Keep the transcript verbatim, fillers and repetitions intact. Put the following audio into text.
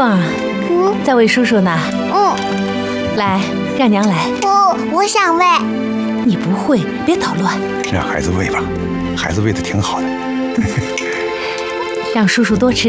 凤儿， 嗯， 在喂叔叔呢。 嗯， 来，让娘来。 不，我想喂。 你不会，别捣乱。 让孩子喂吧，孩子喂的挺好的。 让叔叔多吃。